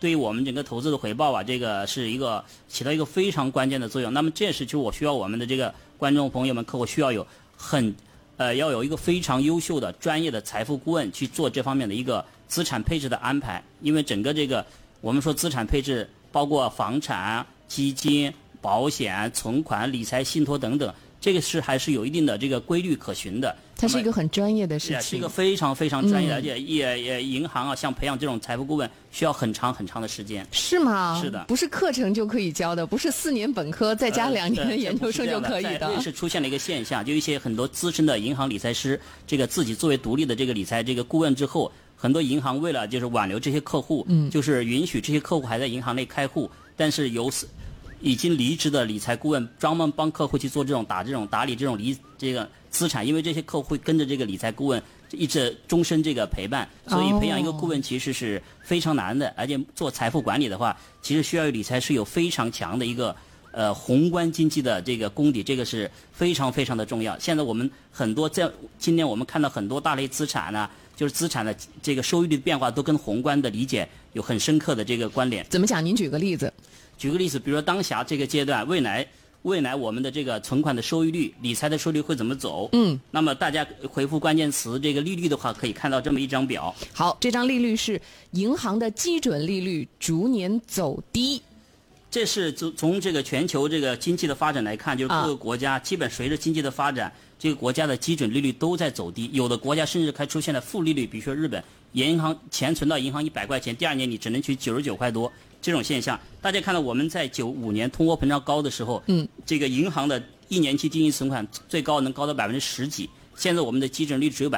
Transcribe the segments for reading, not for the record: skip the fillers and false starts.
对于我们整个投资的回报啊，这个是一个起到一个非常关键的作用。那么这是就我需要我们的这个观众朋友们、客户需要有要有一个非常优秀的专业的财富顾问去做这方面的一个资产配置的安排。因为整个这个我们说资产配置包括房产、基金、保险、存款、理财信托等等，这个还是有一定的这个规律可循的。 它是一个很专业的事情， 是一个非常非常专业的，而且也银行啊，像培养这种财富顾问需要很长很长的时间。 是吗？ 是的， 不是课程就可以教的，不是4年本科再加2年的研究生就可以的。 在瑞士出现了一个现象，就一些很多资深的银行理财师，这个自己作为独立的这个理财这个顾问之后，很多银行为了就是挽留这些客户，就是允许这些客户还在银行内开户，但是由已经离职的理财顾问专门帮客户去做这种打理这种这个资产，因为这些客户会跟着这个理财顾问一直终身这个陪伴，所以培养一个顾问其实是非常难的。而且做财富管理的话，其实需要理财师有非常强的一个宏观经济的这个功底，这个是非常非常的重要。现在我们很多今年我们看到很多大类资产呢，就是资产的这个收益率变化都跟宏观的理解有很深刻的这个关联。 怎么讲？您举个例子。 举个例子，比如说当下这个阶段，未来我们的这个存款的收益率、理财的收益率会怎么走？那么大家回复关键词这个利率的话，可以看到这么一张表。 好，这张利率是银行的基准利率逐年走低。 这是从这个全球这个经济的发展来看，就是各个国家基本随着经济的发展，这个国家的基准利率都在走低，有的国家甚至还出现了负利率，比如说日本，银行钱存到银行100块钱，第2年你只能取99块多。这种现象，大家看到我们在95年通货膨胀高的时候，这个银行的1年期经济存款最高能高到10%几，现在我们的基准率只有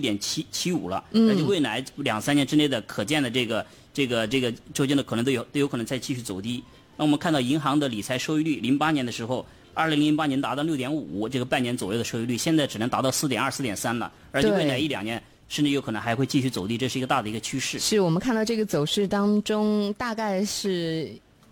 1.75%了，那就未来2-3年之内的可见的这个周间的可能都有可能再继续走低。那我们看到银行的理财收益率，08年的时候，2008年达到6.55%，这个半年左右的收益率，现在只能达到4.2、4.3了，而且未来1-2年。甚至有可能还会继续走低，这是一个大的一个趋势。 是我们看到这个走势当中，大概是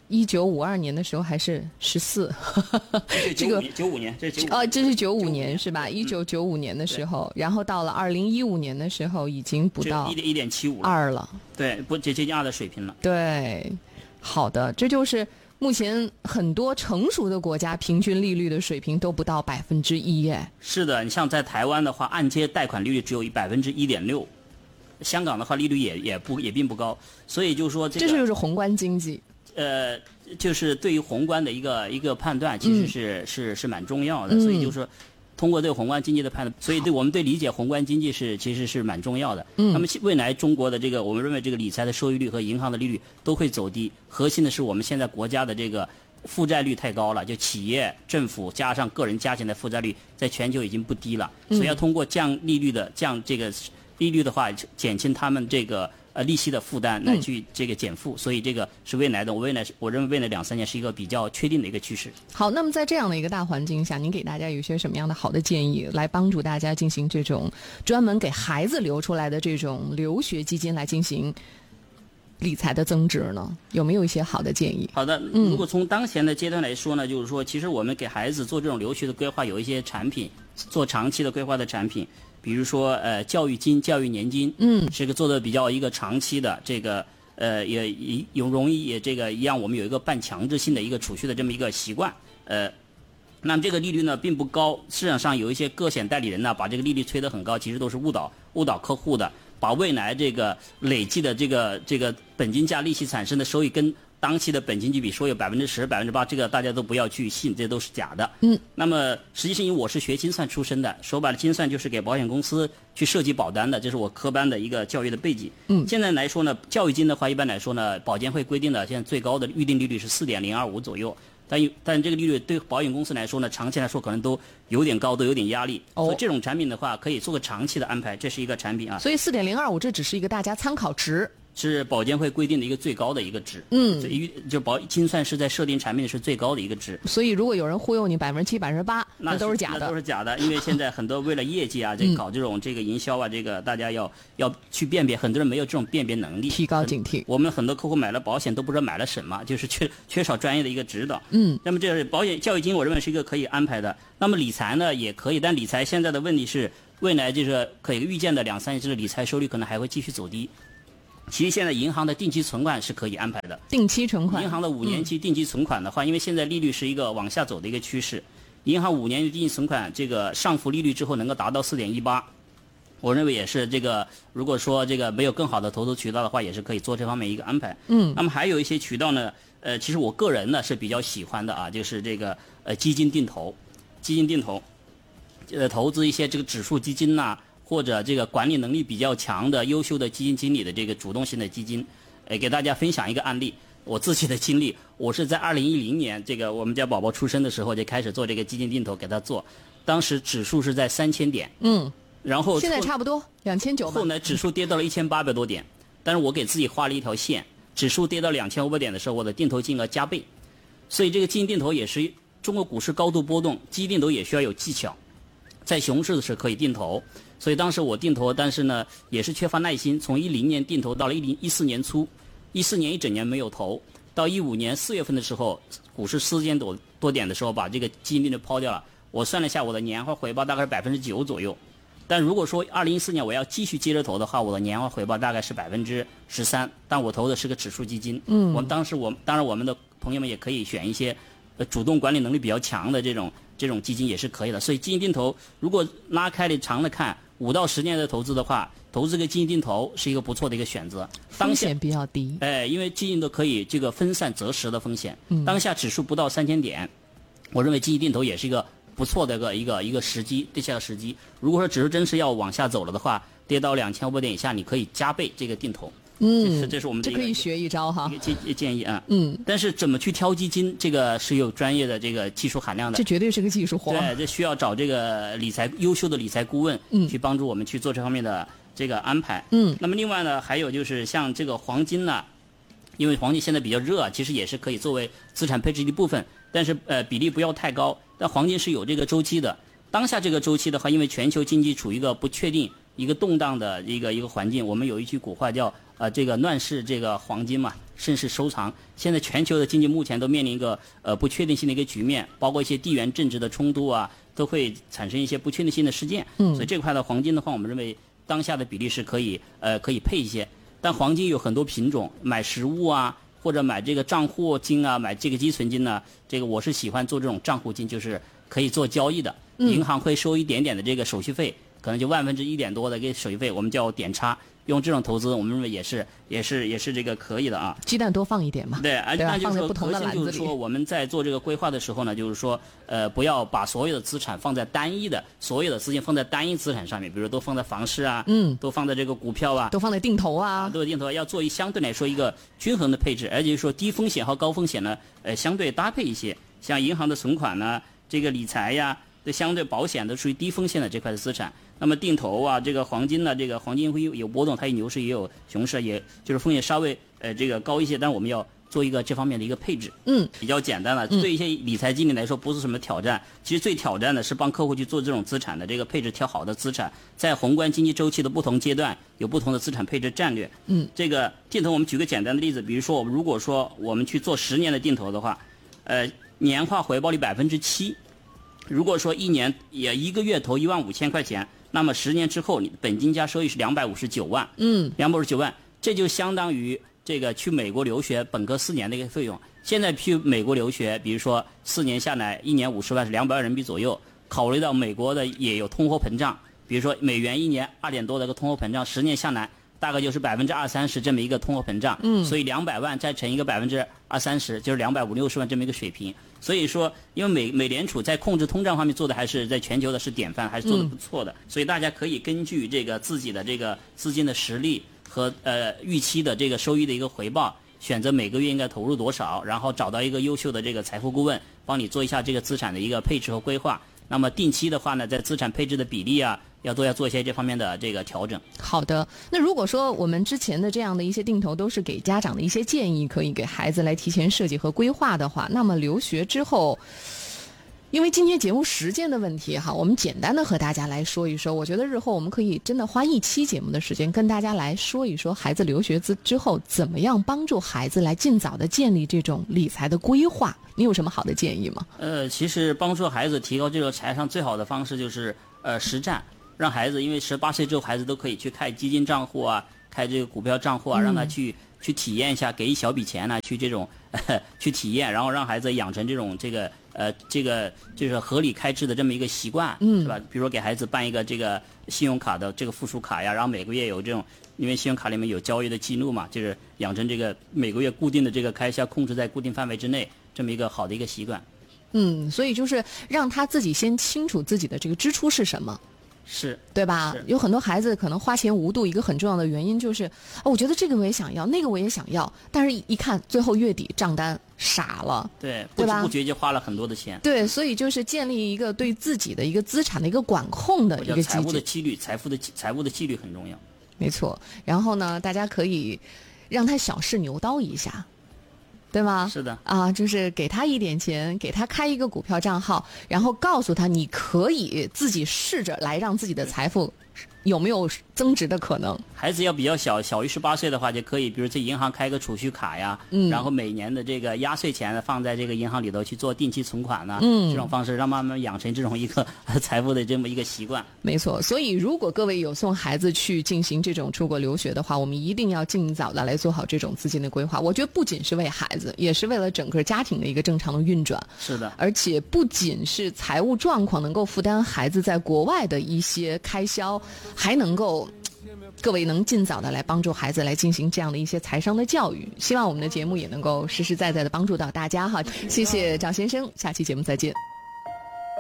1952年的时候还是14， 这个95年，这是95。 这是95年是吧？1995年的时候，然后到了2015年的时候，已经不到 1.75 2了。 对，不接近2的水平了。 对，好的，这就是目前很多成熟的国家平均利率的水平都不到1%耶。 是的，你像在台湾的话，按揭贷款利率只有1.6%，香港的话利率也并不高，所以就是说这就是宏观经济。 就是对于宏观的一个判断，其实是蛮重要的，所以就是说通过对宏观经济的判断，所以我们对理解宏观经济其实是蛮重要的。那么未来中国的这个，我们认为这个理财的收益率和银行的利率都会走低。核心的是我们现在国家的这个负债率太高了，就企业、政府加上个人加起来的负债率在全球已经不低了，所以要通过降这个利率的话，减轻他们这个利息的负担来去这个减负，所以这个是未来的，我认为未来2-3年是一个比较确定的一个趋势。 好，那么在这样的一个大环境下，您给大家有些什么样的好的建议，来帮助大家进行这种专门给孩子留出来的这种留学基金来进行理财的增值呢？有没有一些好的建议？ 好的，如果从当前的阶段来说呢，就是说，其实我们给孩子做这种留学的规划，有一些产品做长期的规划的产品。比如说教育金、教育年金，是个做的比较一个长期的，这个也容易也这个让我们有一个半强制性的一个储蓄的这么一个习惯，那么这个利率呢并不高，市场上有一些个险代理人呢把这个利率吹得很高，其实都是误导客户的，把未来这个累计的这个本金加利息产生的收益跟当期的本金就比说有10%、8%，这个大家都不要去信，这都是假的。那么实际上因为我是学精算出身的，说白了精算就是给保险公司去设计保单的，这是我科班的一个教育的背景。现在来说呢，教育金的话一般来说呢，保监会规定的现在最高的预定利率是4.025左右。但这个利率对保险公司来说呢，长期来说可能都有点高，都有点压力。所以这种产品的话，可以做个长期的安排，这是一个产品啊。 所以4.025这只是一个大家参考值。 是保监会规定的一个最高的一个值，就精算师在设定产品是最高的一个值。 所以如果有人忽悠你7%、8%，那都是假的， 那都是假的。因为现在很多为了业绩啊，搞这种这个营销啊，这个大家要去辨别，很多人没有这种辨别能力， 提高警惕。 我们很多客户买了保险都不知道买了什么，就是缺少专业的一个指导。那么这是保险教育金，我认为是一个可以安排的。那么理财呢也可以，但理财现在的问题是，未来就是可以预见的2-3年之内理财收益率可能还会继续走低。 其实现在银行的定期存款是可以安排的。 定期存款， 银行的5年期定期存款的话，因为现在利率是一个往下走的一个趋势，银行5年定期存款这个上浮利率之后能够达到4.18%，我认为也是这个，如果说这个没有更好的投资渠道的话，也是可以做这方面一个安排。那么还有一些渠道呢，其实我个人呢是比较喜欢的啊，就是这个基金定投，投资一些这个指数基金呐，或者这个管理能力比较强的优秀的基金经理的这个主动性的基金，给大家分享一个案例，我自己的经历，我是在2010年这个我们家宝宝出生的时候就开始做这个基金定投给他做，当时指数是在3000点，然后现在差不多2900吧。 后来指数跌到了1800多点，但是我给自己画了一条线，指数跌到2500点的时候，我的定投金额加倍，所以这个基金定投也是中国股市高度波动，基金定投也需要有技巧，在熊市的时候可以定投。所以当时我定投，但是呢也是缺乏耐心，从10年定投到了14年初，14年一整年没有投，到15年4月份的时候，股市4000多点的时候，把这个基金定投抛掉了。我算了一下，我的年化回报大概是9%左右。但如果说2014年我要继续接着投的话，我的年化回报大概是13%，但我投的是个指数基金。当然我们的朋友们也可以选一些主动管理能力比较强的这种基金也是可以的。所以基金定投如果拉开的长的看，5到10年的投资的话，投资个基金定投是一个不错的一个选择。 风险比较低。 因为基金都可以这个分散择时的风险。当下指数不到3000点，我认为基金定投也是一个不错的一个时机，对下的时机。如果说指数真是要往下走了的话，跌到2500点以下，你可以加倍这个定投。这是我们这可以学一招哈。 建议啊。但是怎么去挑基金，这个是有专业的这个技术含量的。 这绝对是个技术活。 对，这需要找这个优秀的理财顾问，去帮助我们去做这方面的这个安排。那么另外呢，还有就是像这个黄金呢，因为黄金现在比较热，其实也是可以作为资产配置的一部分，但是比例不要太高。但黄金是有这个周期的。当下这个周期的话，因为全球经济处于一个不确定、一个动荡的一个环境，我们有一句古话叫这个乱世这个黄金嘛，盛世收藏。现在全球的经济目前都面临一个不确定性的一个局面，包括一些地缘政治的冲突啊，都会产生一些不确定性的事件。所以这块的黄金的话，我们认为当下的比例是可以配一些。但黄金有很多品种，买实物啊，或者买这个账户金啊，买这个积存金呢，这个我是喜欢做这种账户金，就是可以做交易的。银行会收一点点的这个手续费，可能就1/1000点多的这个手续费，我们叫点差。用这种投资，我们认为也是这个可以的啊。 鸡蛋多放一点嘛。 对，而且放在不同的篮子里。 就是说我们在做这个规划的时候呢，就是说不要把所有的资产放在所有的资金放在单一资产上面，比如都放在房市啊，都放在这个股票啊， 都放在定投啊， 都有定投，要做相对来说一个均衡的配置，而且说低风险和高风险呢，相对搭配一些，像银行的存款呢，这个理财呀。这相对保险的属于低风险的这块的资产，那么定投啊，这个黄金呢，这个黄金会有波动，它有牛市也有熊市，也就是风险稍微这个高一些，但是我们要做一个这方面的一个配置。比较简单了，对一些理财经理来说不是什么挑战，其实最挑战的是帮客户去做这种资产的这个配置，挑好的资产，在宏观经济周期的不同阶段有不同的资产配置战略。这个定投我们举个简单的例子，比如说如果说我们去做10年的定投的话，年化回报率7%。如果说一个月投15000块钱，那么10年之后，你本金加收益是259万。259万，这就相当于这个去美国留学本科4年的一个费用。现在去美国留学，比如说4年下来，1年50万是200万人民币左右。考虑到美国的也有通货膨胀，比如说美元1年2点多的一个通货膨胀，10年下来大概就是20%-30%这么一个通货膨胀。所以200万再乘一个20%-30%，就是250-260万这么一个水平。所以说，因为美联储在控制通胀方面做的还是在全球的是典范，还是做的不错的。所以大家可以根据这个自己的这个资金的实力和预期的这个收益的一个回报，选择每个月应该投入多少，然后找到一个优秀的这个财富顾问，帮你做一下这个资产的一个配置和规划。那么定期的话呢，在资产配置的比例啊，要做一些这方面的这个调整。 好的，那如果说我们之前的这样的一些定投都是给家长的一些建议，可以给孩子来提前设计和规划的话，那么留学之后，因为今天节目时间的问题哈，我们简单的和大家来说一说。我觉得日后我们可以真的花1期节目的时间跟大家来说一说孩子留学之后怎么样帮助孩子来尽早的建立这种理财的规划。你有什么好的建议吗？ 其实帮助孩子提高这个财商最好的方式就是实战，让孩子因为18岁之后孩子都可以去开基金账户啊， 开这个股票账户啊，让他去体验一下，给一小笔钱呢，去这种去体验，然后让孩子养成这种这个就是合理开支的这么一个习惯，是吧？比如说给孩子办一个这个信用卡的这个附属卡呀，然后每个月有这种，因为信用卡里面有交易的记录嘛，就是养成这个每个月固定的这个开销控制在固定范围之内，这么一个好的一个习惯。 所以就是让他自己先清楚自己的这个支出是什么。 是， 对吧？有很多孩子可能花钱无度，一个很重要的原因就是，我觉得这个我也想要，那个我也想要，但是一看最后月底账单傻了， 对，不知不觉就花了很多的钱。 对，所以就是建立一个对自己的一个资产的一个管控的一个机制。 财务的纪律，财务的纪律很重要。 没错。然后呢，大家可以让他小试牛刀一下。对吗？ 是的啊，就是给他一点钱，给他开一个股票账号，然后告诉他你可以自己试着来让自己的财富有没有增值的可能。 孩子要比较小，小于18岁的话就可以，比如在银行开个储蓄卡呀，然后每年的这个压岁钱放在这个银行里头去做定期存款呢，这种方式让慢慢养成这种一个财富的这么一个习惯。 没错，所以如果各位有送孩子去进行这种出国留学的话，我们一定要尽早的来做好这种资金的规划。我觉得不仅是为孩子，也是为了整个家庭的一个正常的运转。 是的， 而且不仅是财务状况能够负担孩子在国外的一些开销，还能够各位能尽早的来帮助孩子来进行这样的一些财商的教育。希望我们的节目也能够实实在在的帮助到大家哈。谢谢赵先生，下期节目再见。